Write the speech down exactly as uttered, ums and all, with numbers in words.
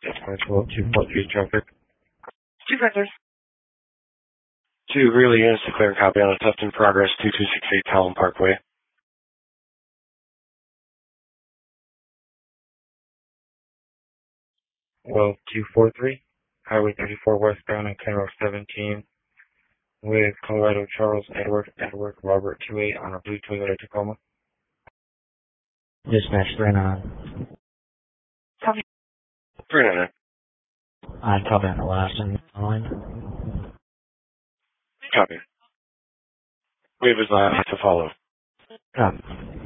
Dispatch twelve two four three traffic. Two vectors. Two relay units to clear copy on a test in progress, two two six eight Talon Parkway. Well, two four three, Highway thirty-four westbound and County Road seventeen, with Colorado Charles Edward Edward Robert two eight on a blue Toyota Tacoma. Dispatch three nine. Copy. three nine nine. I copy on the last in line. Copy. We have his last to follow. Copy.